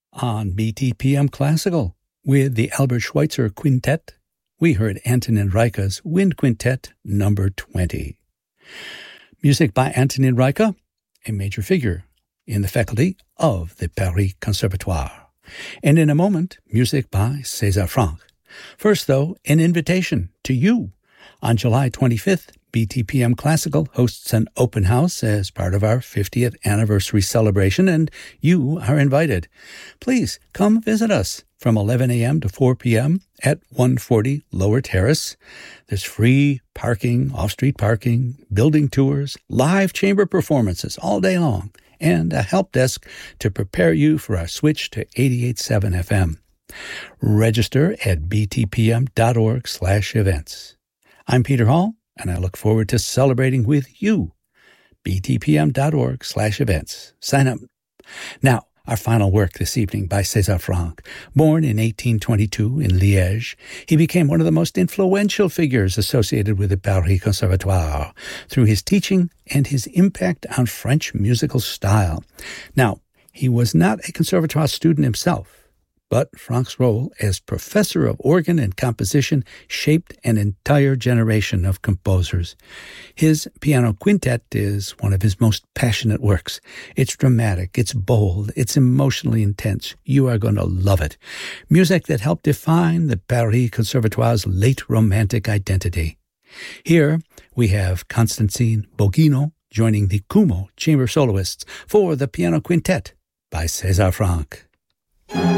On BTPM Classical, with the Albert Schweitzer Quintet, we heard Antonin Reicha's Wind Quintet number 20. Music by Antonin Reicha, a major figure in the faculty of the Paris Conservatoire. And in a moment, music by César Franck. First, though, an invitation to you. On July 25th, BTPM Classical hosts an open house as part of our 50th anniversary celebration, and you are invited. Please come visit us from 11 a.m. to 4 p.m. at 140 Lower Terrace. There's free parking, off-street parking, building tours, live chamber performances all day long, and a help desk to prepare you for our switch to 88.7 FM. Register at btpm.org/events. I'm Peter Hall, and I look forward to celebrating with you. btpm.org/events. Sign up. Now, our final work this evening by César Franck. Born in 1822 in Liège, he became one of the most influential figures associated with the Paris Conservatoire through his teaching and his impact on French musical style. Now, he was not a conservatoire student himself, but Franck's role as professor of organ and composition shaped an entire generation of composers. His piano quintet is one of his most passionate works. It's dramatic, it's bold, it's emotionally intense. You are going to love it. Music that helped define the Paris Conservatoire's late romantic identity. Here we have Constantine Bogino joining the Cumo chamber soloists for the piano quintet by César Franck.